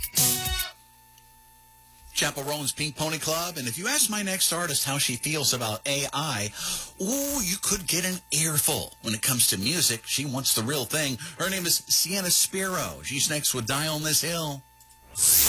Chapel Roan's Pink Pony Club. And if you ask my next artist how she feels about AI, ooh, you could get an earful. When it comes to music, she wants the real thing. Her name is Sienna Spiro. She's next with Die on This Hill.